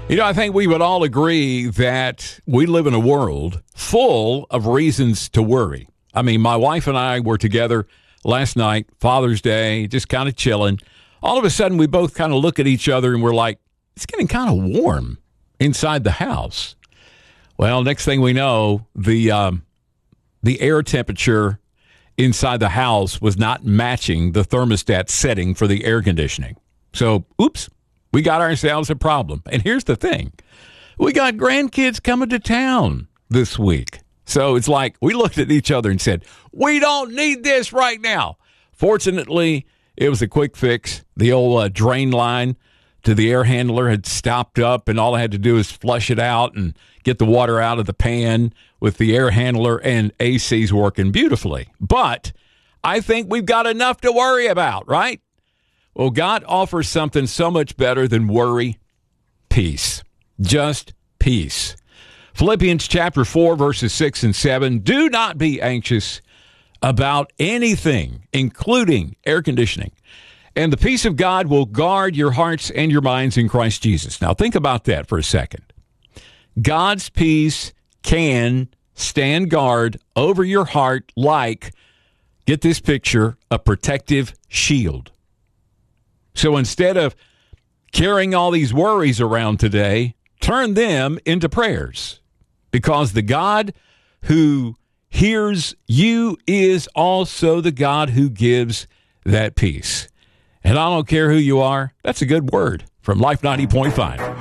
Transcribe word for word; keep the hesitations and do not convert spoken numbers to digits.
You know, I think we would all agree that we live in a world full of reasons to worry. I mean, my wife and I were together last night, Father's Day, just kind of chilling. All of a sudden, we both kind of look at each other and we're like, it's getting kind of warm inside the house. Well, next thing we know, the um, the air temperature inside the house was not matching the thermostat setting for the air conditioning. So, oops. We got ourselves a problem. And here's the thing. We got grandkids coming to town this week. So it's like we looked at each other and said, we don't need this right now. Fortunately, it was a quick fix. The old uh, drain line to the air handler had stopped up, and all I had to do is flush it out and get the water out of the pan with the air handler, and A C's working beautifully. But I think we've got enough to worry about, right? Well, God offers something so much better than worry, peace. Just peace. Philippians chapter four, verses six and seven. Do not be anxious about anything, including air conditioning. And the peace of God will guard your hearts and your minds in Christ Jesus. Now, think about that for a second. God's peace can stand guard over your heart like, get this picture, a protective shield. So instead of carrying all these worries around today, turn them into prayers, because the God who hears you is also the God who gives that peace. And I don't care who you are, that's a good word from Life ninety point five.